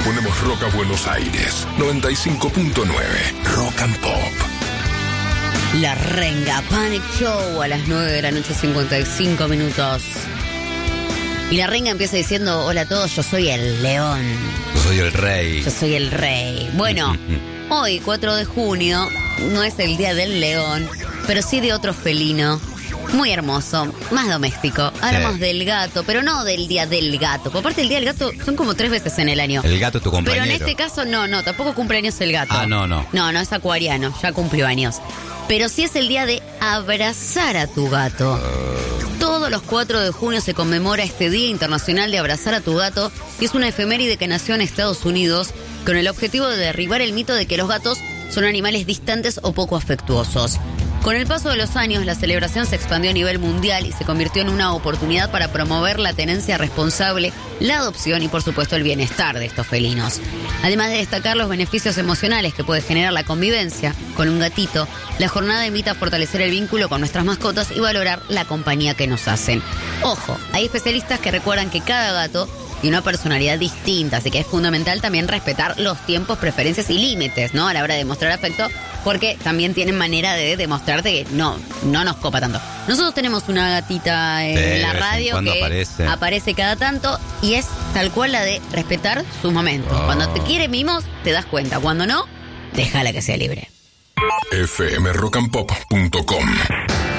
ponemos rock a Buenos Aires. 95.9 Rock and Pop. La Renga Panic Show a las 9 de la noche, 55 minutos. Y La Renga empieza diciendo: hola a todos, yo soy el león. Yo soy el rey. Yo soy el rey. Bueno, hoy, 4 de junio, no es el día del león, pero sí de otro felino muy hermoso, más doméstico. Hablamos del gato, pero no del día del gato. Por parte del día del gato son como 3 veces en el año. El gato es tu compañero. Pero en este caso no, tampoco cumple años el gato. No. No, es acuariano, ya cumplió años. Pero sí es el día de abrazar a tu gato. Todos los 4 de junio se conmemora este Día Internacional de Abrazar a tu Gato, que es una efeméride que nació en Estados Unidos con el objetivo de derribar el mito de que los gatos son animales distantes o poco afectuosos. Con el paso de los años, la celebración se expandió a nivel mundial y se convirtió en una oportunidad para promover la tenencia responsable, la adopción y, por supuesto, el bienestar de estos felinos. Además de destacar los beneficios emocionales que puede generar la convivencia con un gatito, la jornada invita a fortalecer el vínculo con nuestras mascotas y valorar la compañía que nos hacen. Ojo, hay especialistas que recuerdan que cada gato tiene una personalidad distinta, así que es fundamental también respetar los tiempos, preferencias y límites, ¿no? A la hora de mostrar afecto, porque también tienen manera de demostrarte que no nos copa tanto. Nosotros tenemos una gatita en la radio que aparece cada tanto y es tal cual la de respetar sus momentos. Cuando te quiere mimos, te das cuenta. Cuando no, déjala que sea libre. fmrockandpop.com